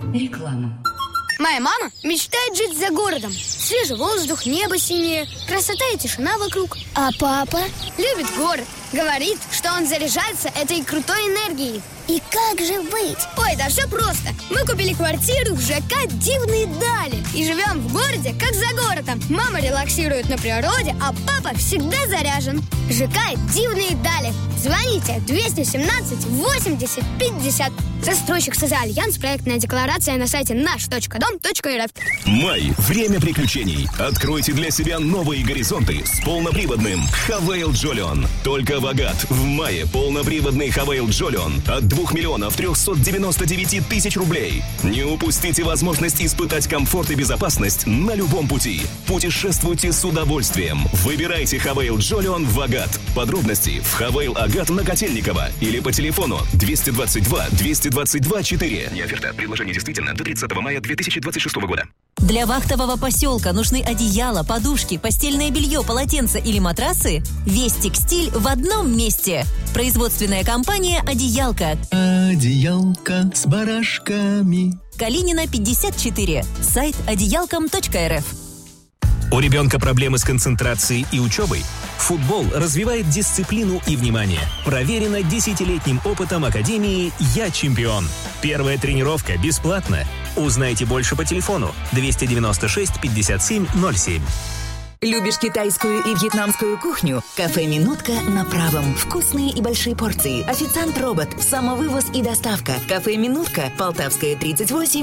Реклама. Моя мама мечтает жить за городом. Свежий воздух, небо синее, красота и тишина вокруг. А папа? Любит город. Говорит, что он заряжается этой крутой энергией. И как же быть? Ой, да все просто. Мы купили квартиру в ЖК «Дивные дали» и живем в городе, как за городом. Мама релаксирует на природе, а папа всегда заряжен. ЖК «Дивные дали». Звоните 217 80 50. Застройщик СЗ «Альянс». Проектная декларация на сайте наш.дом.рф. Май – время приключений. Откройте для себя новые горизонты с полноприводным Хавейл Джолион. Только в Агат в мае полноприводный Хавейл Джолион от 2 миллионов 399 тысяч рублей. Не упустите возможность испытать комфорт и безопасность на любом пути. Путешествуйте с удовольствием. Выбирайте Хавейл Джолион в Агат. Подробности в Хавейл Агат на Котельниково или по телефону 222 222 4. Не оферта. Предложение действительно до 30 мая 2026 года. Для вахтового поселка нужны одеяла, подушки, постельное белье, полотенца или матрасы? Весь текстиль в одном месте. Производственная компания «Одеялка». Одеялка с барашками. Калинина, 54. Сайт одеялкам.рф. У ребенка проблемы с концентрацией и учебой? Футбол развивает дисциплину и внимание. Проверено 10-летним опытом Академии «Я чемпион». Первая тренировка бесплатна. Узнайте больше по телефону 296 57 07. Любишь китайскую и вьетнамскую кухню? Кафе «Минутка» на Правом. Вкусные и большие порции. Официант-робот. Самовывоз и доставка. Кафе «Минутка». Полтавская,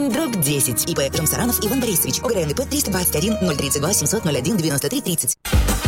38/10. ИП Рамсаранов Иван Борисович. ОГРН ИП 321 032 700 01 93 30.